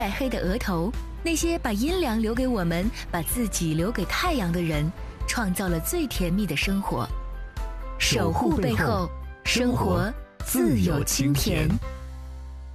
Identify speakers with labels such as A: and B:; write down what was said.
A: 白黑的额头，那些把阴凉留给我们，把自己留给太阳的人，创造了最甜蜜的生活。守护背后，生活自有清甜。